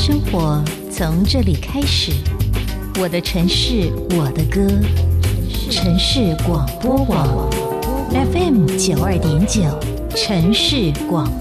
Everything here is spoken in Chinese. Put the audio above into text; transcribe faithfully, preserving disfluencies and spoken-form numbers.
生活从这里开始，我的城市，我的歌，城市广播网 F M 九二点九，城市广